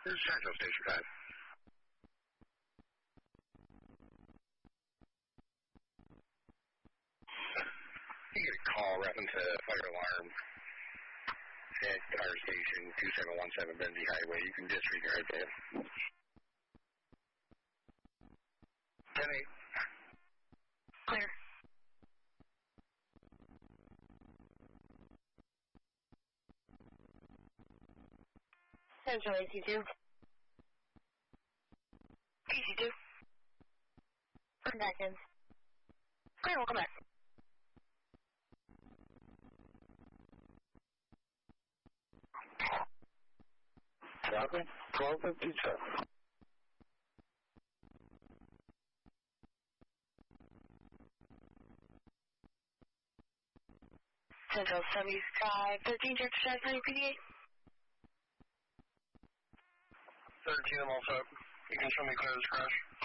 This is Central Station 5. You get a call reference to fire alarm at Fire Station 2717 Benzie Highway. You can disregard that. 10-8. Clear. Central AC2. AC2. Come back in. Clear, we'll come back. Traffic 1257. Central 7513, check to check, PDA. 13, I'm all set. You can show me clear this crash.